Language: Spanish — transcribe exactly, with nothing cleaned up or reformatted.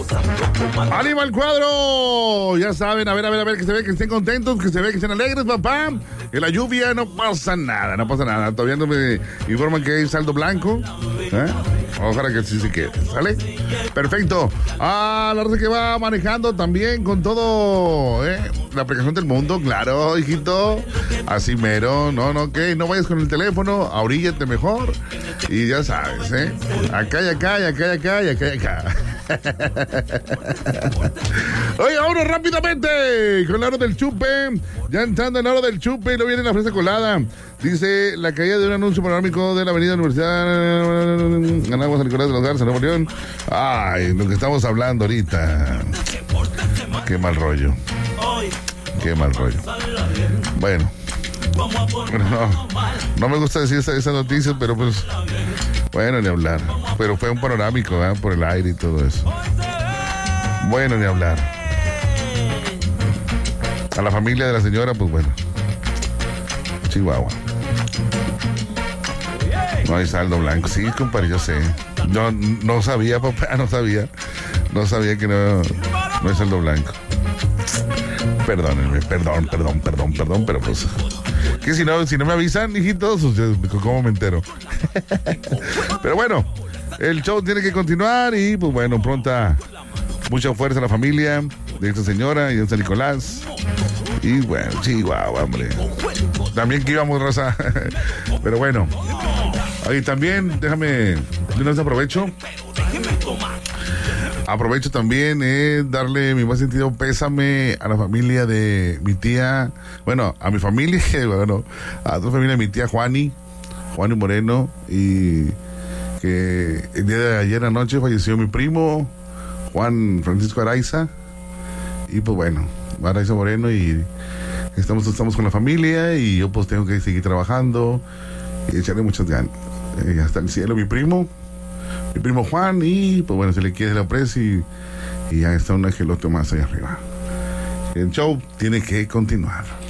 ¡Ánimo al cuadro! Ya saben, a ver, a ver, a ver, que se ve que estén contentos, que se ve que estén alegres, papá. En la lluvia no pasa nada, no pasa nada. Todavía no me informan que hay saldo blanco. ¿Eh? Ojalá que sí se quede, ¿sale? Perfecto. Ah, la raza que va manejando también con todo, ¿eh? La aplicación del mundo, claro, hijito. Así mero, no, no, que no vayas con el teléfono, ahoríllate mejor. Y ya sabes, ¿eh? Acá y acá y acá y acá y acá y acá. Oiga, ahora rápidamente con la hora del chupe. Ya entrando en la hora del chupe, no viene la fresa colada. Dice la caída de un anuncio panorámico de la avenida Universidad Ganamos San Nicolás de los Garza, Nuevo León. Ay, lo que estamos hablando ahorita. Qué mal rollo. Qué mal rollo. Bueno. No, no me gusta decir esas esa noticias, pero pues bueno, ni hablar. Pero fue un panorámico, ¿eh? Por el aire y todo eso. Bueno, ni hablar. A la familia de la señora, pues bueno. Chihuahua. No hay saldo blanco. Sí, compadre, yo sé. No, no sabía, papá, no sabía. No sabía que no, no hay saldo blanco. Perdónenme, perdón, perdón, perdón, perdón, pero pues... Que si no, si no me avisan, hijitos, ¿cómo me entero? Pero bueno, el show tiene que continuar y pues bueno, pronta, mucha fuerza a la familia de esta señora y de San Nicolás. Y bueno, Chihuahua, hombre. También que íbamos, raza. Pero bueno. Ahí también, déjame, de una vez aprovecho. Aprovecho también eh, darle mi más sentido pésame a la familia de mi tía, bueno, a mi familia, bueno, a otra familia de mi tía Juani, Juani Moreno, y que el día de ayer anoche falleció mi primo, Juan Francisco Araiza, y pues bueno, Araiza Moreno, y estamos, estamos con la familia, y yo pues tengo que seguir trabajando, y echarle muchas ganas, eh, hasta el cielo, mi primo, mi primo Juan, y pues bueno, se le quiere la presa y, y ya está un angelote más allá arriba. El show tiene que continuar.